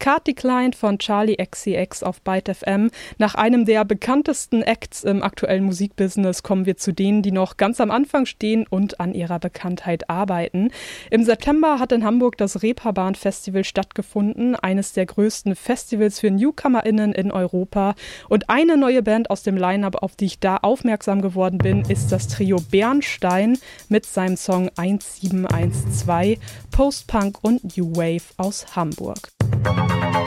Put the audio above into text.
Card Declined von Charli XCX auf Byte FM. Nach einem der bekanntesten Acts im aktuellen Musikbusiness kommen wir zu denen, die noch ganz am Anfang stehen und an ihrer Bekanntheit arbeiten. Im September hat in Hamburg das Reeperbahn Festival stattgefunden, eines der größten Festivals für NewcomerInnen in Europa. Und eine neue Band aus dem Line-Up, auf die ich da aufmerksam geworden bin, ist das Trio Bernstein mit seinem Song 1712, Post-Punk und New Wave aus Hamburg.